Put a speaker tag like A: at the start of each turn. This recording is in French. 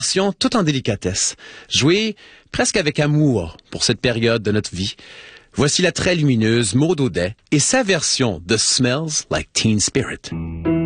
A: version tout en délicatesse, jouée presque avec amour pour cette période de notre vie. Voici la très lumineuse Maud Audet et sa version de Smells Like Teen Spirit.